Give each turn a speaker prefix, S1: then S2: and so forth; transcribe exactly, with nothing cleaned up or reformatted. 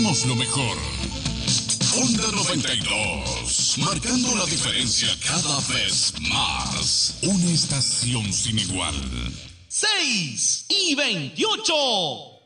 S1: somos lo mejor. Onda noventa y dos, marcando la diferencia cada vez más. Una estación sin igual.
S2: seis y veintiocho.